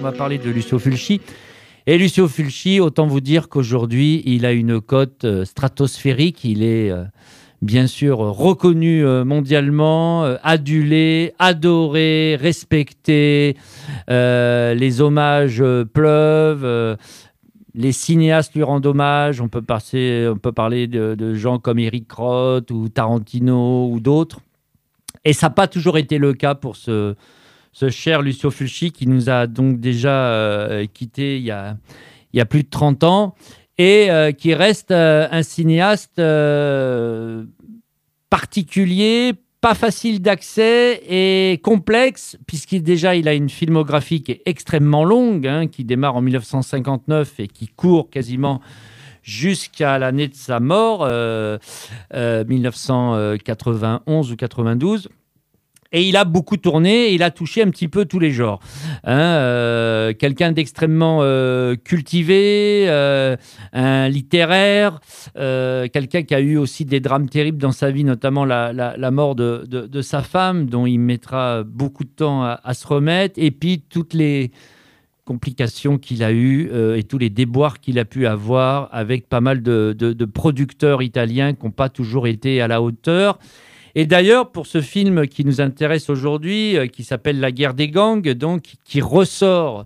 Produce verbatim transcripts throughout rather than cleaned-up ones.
On va parler de Lucio Fulci. Et Lucio Fulci, autant vous dire qu'aujourd'hui, il a une cote euh, stratosphérique. Il est euh, bien sûr reconnu euh, mondialement, euh, adulé, adoré, respecté. Euh, les hommages euh, pleuvent. Euh, les cinéastes lui rendent hommage. On peut, passer, on peut parler de, de gens comme Eric Roth ou Tarantino ou d'autres. Et ça n'a pas toujours été le cas pour ce... ce cher Lucio Fulci qui nous a donc déjà euh, quittés il y a, il y a plus de trente ans et euh, qui reste euh, un cinéaste euh, particulier, pas facile d'accès et complexe, puisqu'il déjà il a une filmographie qui est extrêmement longue, hein, qui démarre en dix-neuf cent cinquante-neuf et qui court quasiment jusqu'à l'année de sa mort, euh, euh, dix-neuf cent quatre-vingt-onze ou quatre-vingt-douze. Et il a beaucoup tourné, et il a touché un petit peu tous les genres. Hein, euh, quelqu'un d'extrêmement euh, cultivé, euh, un littéraire, euh, quelqu'un qui a eu aussi des drames terribles dans sa vie, notamment la, la, la mort de, de, de sa femme, dont il mettra beaucoup de temps à, à se remettre, et puis toutes les complications qu'il a eues euh, et tous les déboires qu'il a pu avoir avec pas mal de, de, de producteurs italiens qui n'ont pas toujours été à la hauteur. Et d'ailleurs, pour ce film qui nous intéresse aujourd'hui, euh, qui s'appelle La guerre des gangs, donc, qui ressort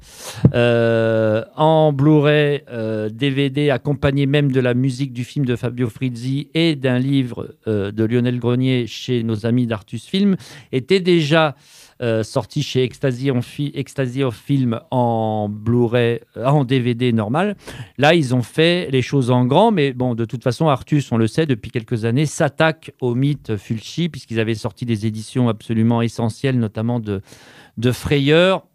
euh, en Blu-ray, euh, D V D, accompagné même de la musique du film de Fabio Frizzi et d'un livre euh, de Lionel Grenier chez nos amis d'Artus Film, était déjà euh, sorti chez Ecstasy, en fi- Ecstasy of Film en Blu-ray, euh, en D V D normal. Là, ils ont fait les choses en grand, mais bon, de toute façon, Artus, on le sait, depuis quelques années, s'attaque au mythe Fulci, puisqu'ils avaient sorti des éditions absolument essentielles, notamment de, de Frayeur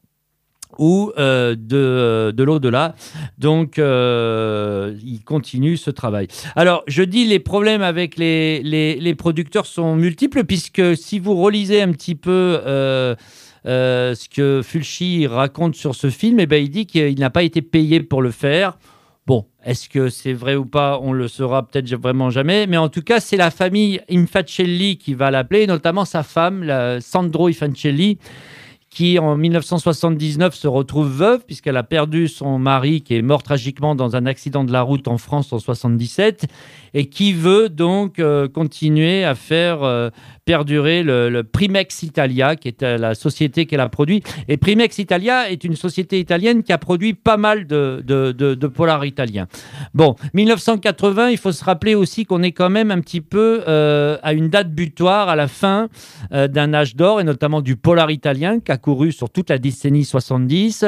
ou euh, de, de l'au-delà. Donc, euh, il continue ce travail. Alors, je dis les problèmes avec les, les, les producteurs sont multiples, puisque si vous relisez un petit peu euh, euh, ce que Fulci raconte sur ce film, eh ben, il dit qu'il n'a pas été payé pour le faire. Bon, est-ce que c'est vrai ou pas? On le saura peut-être vraiment jamais. Mais en tout cas, c'est la famille Infancelli qui va l'appeler, notamment sa femme, la Sandro Infancelli, qui en dix-neuf cent soixante-dix-neuf se retrouve veuve puisqu'elle a perdu son mari qui est mort tragiquement dans un accident de la route en France en soixante-dix-sept et qui veut donc euh, continuer à faire euh, perdurer le, le Primex Italia, qui est euh, la société qu'elle a produit. Et Primex Italia est une société italienne qui a produit pas mal de, de, de, de polars italiens. Bon, dix-neuf cent quatre-vingts, il faut se rappeler aussi qu'on est quand même un petit peu euh, à une date butoir, à la fin euh, d'un âge d'or, et notamment du polar italien, qui a couru sur toute la décennie soixante-dix.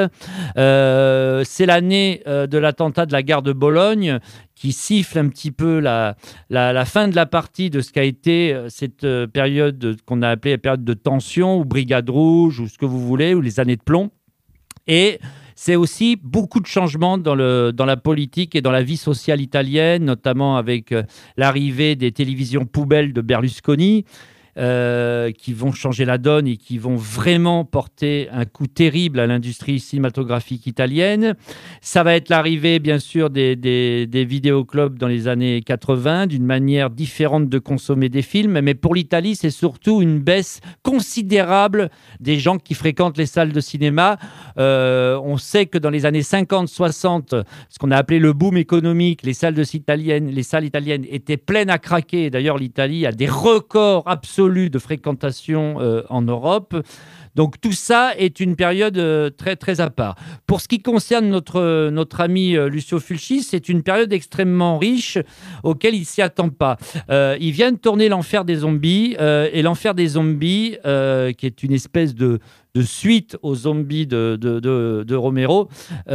Euh, c'est l'année euh, de l'attentat de la gare de Bologne, qui siffle un petit peu la, la, la fin de la partie de ce qu'a été cette période qu'on a appelée la période de tension, ou Brigade Rouge, ou ce que vous voulez, ou les années de plomb. Et c'est aussi beaucoup de changements dans, le, dans la politique et dans la vie sociale italienne, notamment avec l'arrivée des télévisions poubelles de Berlusconi, Euh, qui vont changer la donne et qui vont vraiment porter un coup terrible à l'industrie cinématographique italienne. Ça va être l'arrivée, bien sûr, des, des, des vidéoclubs dans les années quatre-vingts, d'une manière différente de consommer des films. Mais pour l'Italie, c'est surtout une baisse considérable des gens qui fréquentent les salles de cinéma. Euh, on sait que dans les années cinquante soixante, ce qu'on a appelé le boom économique, les salles, de italiennes, les salles italiennes étaient pleines à craquer. D'ailleurs, l'Italie a des records absolus de fréquentation euh, en Europe. Donc tout ça est une période euh, très, très à part. Pour ce qui concerne notre, notre ami euh, Lucio Fulci, c'est une période extrêmement riche auquel il ne s'y attend pas. Euh, il vient de tourner L'Enfer des zombies, euh, et L'Enfer des zombies, euh, qui est une espèce de, de suite aux zombies de, de, de, de Romero,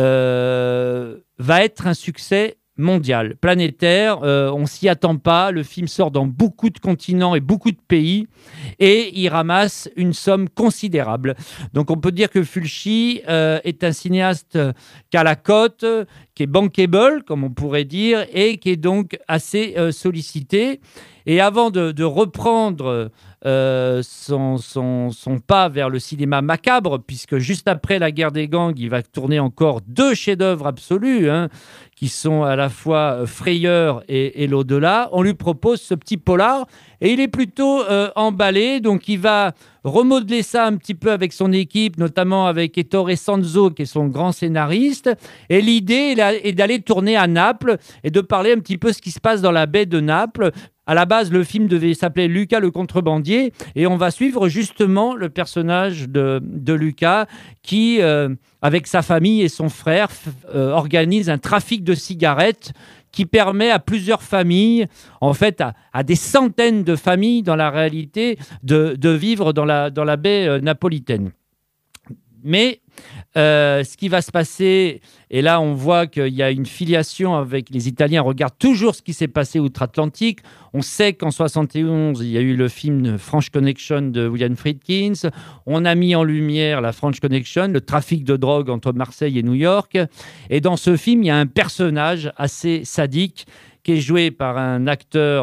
euh, va être un succès mondial, planétaire. Euh, on s'y attend pas. Le film sort dans beaucoup de continents et beaucoup de pays et il ramasse une somme considérable. Donc on peut dire que Fulci euh, est un cinéaste qui a la cote, qui est bankable, comme on pourrait dire, et qui est donc assez euh, sollicité. Et avant de, de reprendre euh, son, son, son pas vers le cinéma macabre, puisque juste après La Guerre des gangs, il va tourner encore deux chefs-d'œuvre absolus, hein, qui sont à la fois Frayeur et, et L'Au-delà. On lui propose ce petit polar et il est plutôt euh, emballé, donc il va remodeler ça un petit peu avec son équipe, notamment avec Ettore Sanzo, qui est son grand scénariste. Et l'idée est d'aller tourner à Naples et de parler un petit peu ce qui se passe dans la baie de Naples. À la base, le film devait s'appeler Lucas le contrebandier et on va suivre justement le personnage de, de Lucas qui, euh, avec sa famille et son frère, euh, organise un trafic de cigarettes qui permet à plusieurs familles, en fait à, à des centaines de familles dans la réalité, de, de vivre dans la, dans la baie euh, napolitaine. Mais euh, ce qui va se passer, et là on voit qu'il y a une filiation avec les Italiens, on regarde toujours ce qui s'est passé outre-Atlantique. On sait qu'en soixante et onze, il y a eu le film French Connection de William Friedkin. On a mis en lumière la French Connection, le trafic de drogue entre Marseille et New York. Et dans ce film, il y a un personnage assez sadique qui est joué par un acteur